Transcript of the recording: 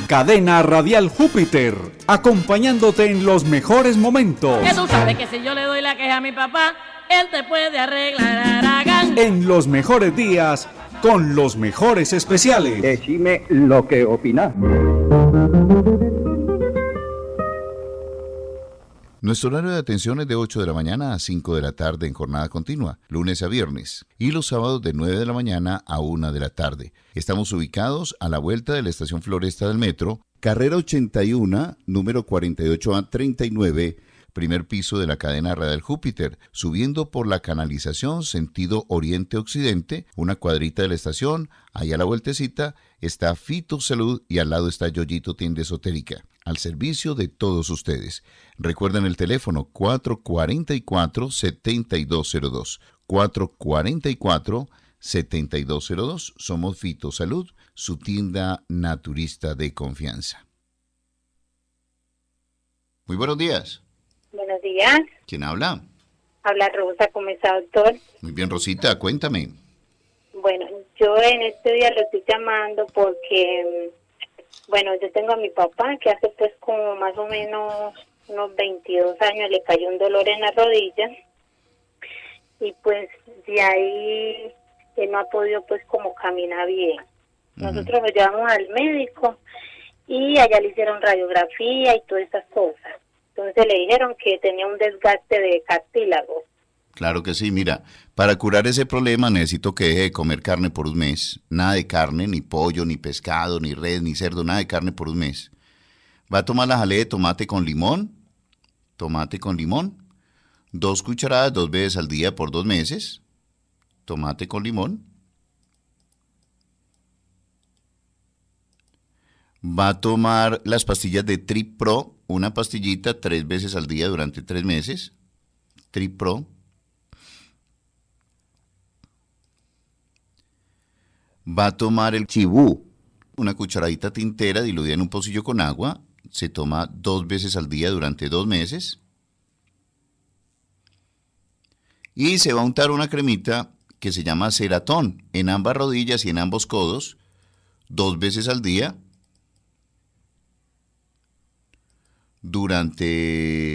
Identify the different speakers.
Speaker 1: Cadena Radial Júpiter, acompañándote en los mejores momentos.
Speaker 2: Que tú sabes que si yo le doy la queja a mi papá, él te puede arreglar, Aragán.
Speaker 1: En los mejores días, con los mejores especiales.
Speaker 3: Decime lo que opinás.
Speaker 4: Nuestro horario de atención es de 8 de la mañana a 5 de la tarde en jornada continua, lunes a viernes, y los sábados de 9 de la mañana a 1 de la tarde. Estamos ubicados a la vuelta de la estación Floresta del Metro, carrera 81, número 48A39, primer piso de la cadena Radial Júpiter, subiendo por la canalización sentido oriente-occidente, una cuadrita de la estación, allá a la vueltecita está Fito Salud y al lado está Yoyito Tienda Esotérica, al servicio de todos ustedes. Recuerden el teléfono 444-7202, 444-7202, somos Fito Salud, su tienda naturista de confianza. Muy buenos días.
Speaker 5: Buenos días.
Speaker 4: ¿Quién habla?
Speaker 5: Habla Rosa, ¿cómo está, doctor?
Speaker 4: Muy bien, Rosita, cuéntame.
Speaker 5: Bueno, yo en este día lo estoy llamando porque, bueno, yo tengo a mi papá que hace pues como más o menos unos 22 años le cayó un dolor en la rodilla y pues de ahí él no ha podido pues como caminar bien. Nosotros lo llevamos al médico y allá le hicieron radiografía y todas esas cosas. Entonces le dijeron que tenía un desgaste de cartílago.
Speaker 4: Claro que sí, mira, para curar ese problema necesito que deje de comer carne por un mes. Nada de carne, ni pollo, ni pescado, ni res, ni cerdo, nada de carne por un mes. Va a tomar la jalea de tomate con limón, 2 cucharadas 2 veces al día por 2 meses, tomate con limón. Va a tomar las pastillas de Tripro, una pastillita 3 veces al día durante 3 meses. Tripro. Va a tomar el Chibú, una cucharadita tintera diluida en un pocillo con agua. Se toma 2 veces al día durante 2 meses. Y se va a untar una cremita que se llama Ceratón en ambas rodillas y en ambos codos 2 veces al día durante